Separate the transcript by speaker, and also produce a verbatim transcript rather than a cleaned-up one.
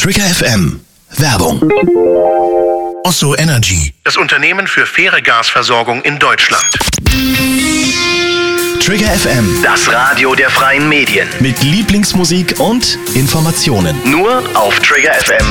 Speaker 1: Trigger F M. Werbung.
Speaker 2: Osso Energy,
Speaker 3: das Unternehmen für faire Gasversorgung in Deutschland.
Speaker 1: Trigger F M.
Speaker 4: Das Radio der freien Medien.
Speaker 1: Mit Lieblingsmusik und Informationen.
Speaker 4: Nur auf Trigger F M.